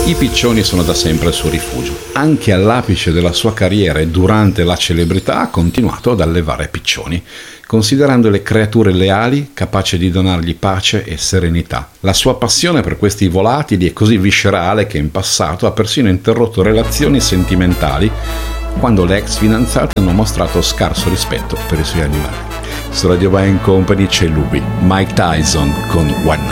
I piccioni sono da sempre il suo rifugio. Anche all'apice della sua carriera e durante la celebrità ha continuato ad allevare piccioni, considerandole creature leali, capaci di donargli pace e serenità. La sua passione per questi volatili è così viscerale che in passato ha persino interrotto relazioni sentimentali quando le ex fidanzate hanno mostrato scarso rispetto per i suoi animali. Su Radio Band Company c'è lui, Mike Tyson con One Night.